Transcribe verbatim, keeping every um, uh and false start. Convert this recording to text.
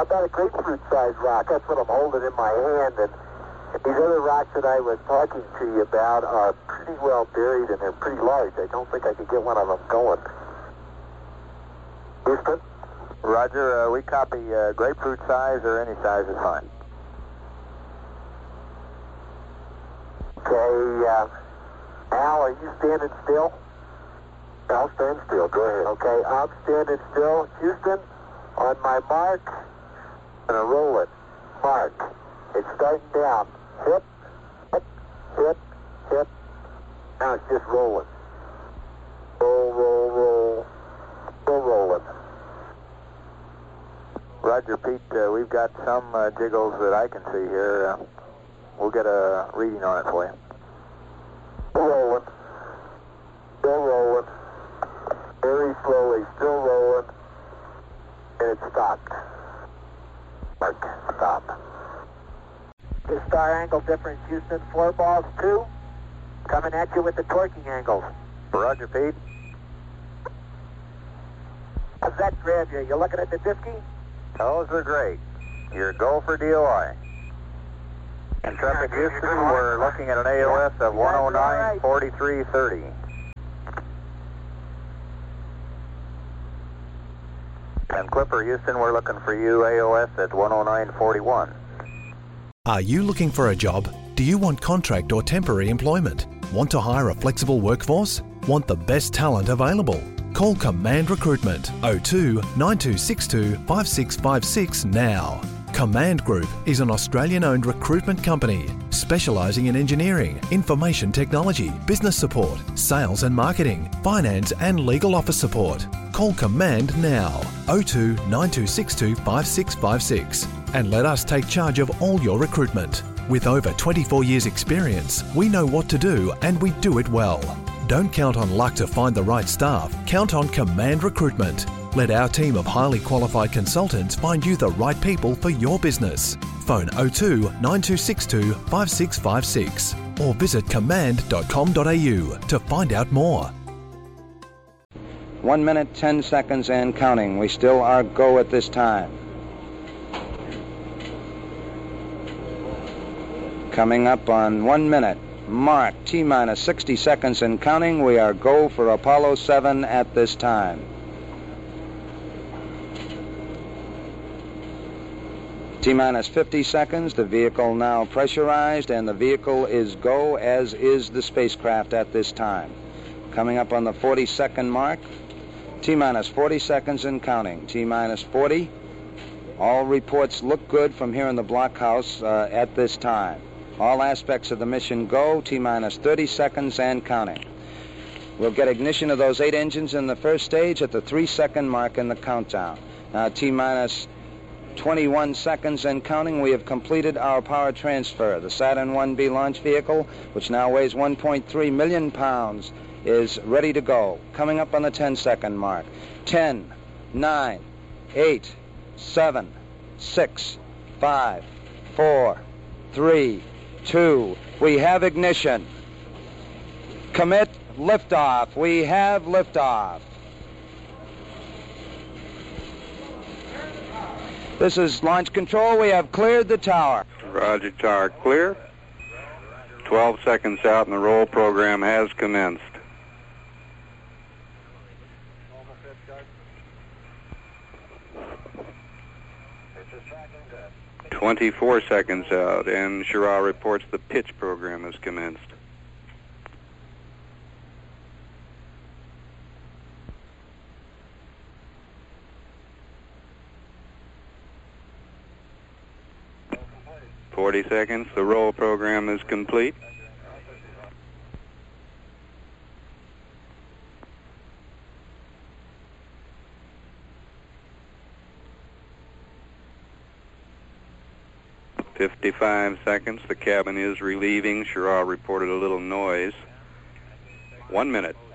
How about a grapefruit-sized rock? That's what I'm holding in my hand. And these other rocks that I was talking to you about are pretty well buried, and they're pretty large. I don't think I could get one of them going. Houston? Roger, uh, we copy uh, grapefruit size or any size is fine. Okay, uh, Al, are you standing still? I'll stand still. Go ahead. Okay, I'm standing still. Houston, on my mark, I'm going to roll it. Mark. It's starting down. Hip, hip, hip, hip. Now it's just rolling. Roll, roll, roll. Still rolling. Roger, Pete, uh, we've got some uh, jiggles that I can see here. Uh, we'll get a reading on it for you. Still rolling. Still rolling. Very slowly, still rolling. And it stopped. Mark, stop. The star angle difference, Houston. Four balls, two. Coming at you with the torquing angles. Roger, Pete. How's that grab you? You looking at the fifty? Those are great. Your go for D O I. Intrepid Houston, we're looking at an A O S of one oh nine forty-three thirty. And Clipper Houston, we're looking for you A O S at one oh nine forty-one. Are you looking for a job? Do you want contract or temporary employment? Want to hire a flexible workforce? Want the best talent available? Call Command Recruitment oh two nine two six two five six five six now. Command Group is an Australian-owned recruitment company specialising in engineering, information technology, business support, sales and marketing, finance and legal office support. Call Command now oh two nine two six two five six five six and let us take charge of all your recruitment. With over twenty-four years experience, we know what to do and we do it well. Don't count on luck to find the right staff. Count on Command Recruitment. Let our team of highly qualified consultants find you the right people for your business. Phone oh two nine two six two five six five six or visit command dot com dot a u to find out more. One minute, ten seconds and counting. We still are go at this time. Coming up on one minute. Mark, T-minus sixty seconds and counting. We are go for Apollo seven at this time. T-minus fifty seconds. The vehicle now pressurized, and the vehicle is go, as is the spacecraft at this time. Coming up on the forty-second mark. T-minus forty seconds and counting. T-minus forty. All reports look good from here in the blockhouse uh, at this time. All aspects of the mission go. T-minus thirty seconds and counting. We'll get ignition of those eight engines in the first stage at the three-second mark in the countdown. Now, T-minus twenty-one seconds and counting. We have completed our power transfer. The Saturn one B launch vehicle, which now weighs one point three million pounds, is ready to go. Coming up on the ten-second mark. ten, nine, eight, seven, six, five, four, three, two. We have ignition. Commit liftoff. We have liftoff. This is launch control. We have cleared the tower. Roger, tower clear. twelve seconds out and the roll program has commenced. twenty-four seconds out, and Schirra reports the pitch program has commenced. forty seconds, the roll program is complete. fifty-five seconds, the cabin is relieving. Schirra reported a little noise. One minute.